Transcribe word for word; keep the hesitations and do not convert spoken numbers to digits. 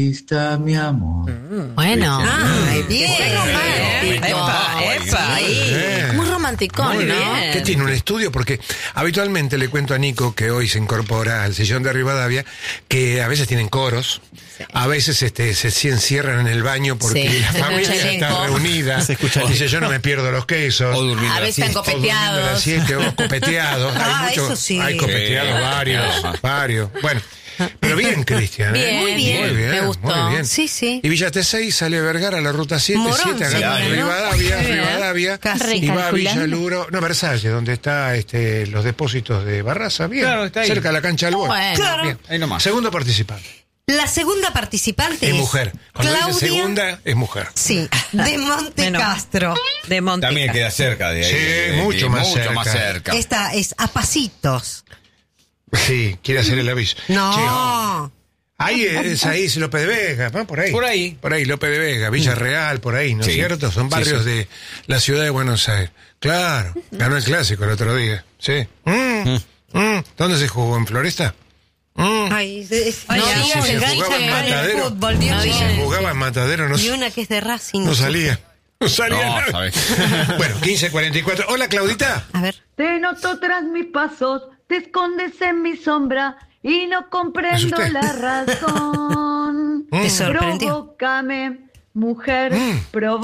Está mi amor. Bueno, Ay, bien. qué romántico. Epa, epa, ahí. Muy romanticón, Muy ¿no? bien. ¿Qué tiene un estudio? Porque habitualmente le cuento a Nico, que hoy se incorpora al sillón de Rivadavia, que a veces tienen coros, a veces este, se, se encierran en el baño porque Sí. la Se familia escucha está elenco. reunida. Se escucha Dice, yo no me pierdo los quesos. O durmiendo A a la veces están siesta. O durmiendo a las copeteados. siete, o copeteados. Ah, hay muchos, eso sí. hay copeteados Sí. varios, Ajá. varios. Bueno, pero bien, Cristian. ¿eh? Bien, Muy bien. Muy bien, me gustó. muy bien. Sí, sí. Y Villa T seis sale Vergara a la ruta siete, Morón, siete agarra señora, ¿no? Rivadavia, Sí. Rivadavia, Casi. y va a Recalculando. Villaluro, no, Versalles, donde está este, los depósitos de Barraza, bien, Claro, está ahí. cerca de la cancha del Boy. Bueno. Claro. Bien. Ahí nomás. Segundo participante, La segunda participante es es mujer. Cuando Claudia. dice segunda, es mujer. Sí, de Monte Bueno. Castro. De Monte También Castro. queda cerca de ahí. Sí, de- de- mucho más mucho cerca. más cerca. Esta es a pasitos. Sí, quiere hacer el aviso. No. Che, ahí es ahí, es López de Vega, ¿no? Por ahí. Por ahí. Por ahí, López de Vega, Villarreal, por ahí, ¿no es Sí. cierto? Son Sí, barrios sí. de la ciudad de Buenos Aires. Claro, ganó el clásico el otro día. Sí. Mm, mm. ¿Dónde se jugó? ¿En Floresta? Mm. Ay, es, Ay, no, sí, digas se engancha jugaba en con el Matadero. fútbol, Dios No, mío. Si se jugaba en Matadero, no, Y una que es de Racing. no salía. No salía No, nada. sabes. Bueno, quince cuarenta y cuatro. Hola, Claudita. A ver. Te noto tras mis pasos, te escondes en mi sombra y no comprendo ¿Es usted? la razón. Te sorprendió. Provócame, mujer, Mm. provo-